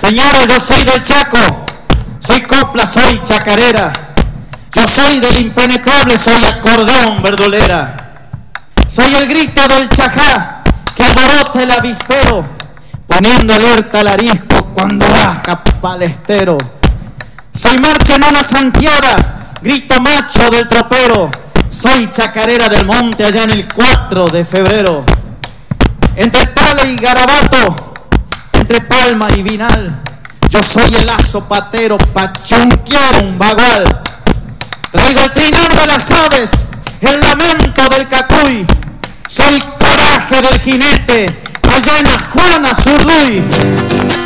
Señora, yo soy del Chaco, soy copla, soy chacarera. Yo soy del impenetrable, soy acordeón verdulera. Soy el grito del chajá que alborota el avispero, poniendo alerta al arisco cuando baja palestero. Soy marcha en una santiaga, grito macho del tropero. Soy chacarera del monte allá en el 4 de febrero. Entre Pala y Garabato, entre Palma y Vinal, yo soy el lazo patero pa' chunquear un bagual. Traigo el trinar de las aves, el lamento del cacuy. Soy coraje del jinete, allá en la Juana Zurduy.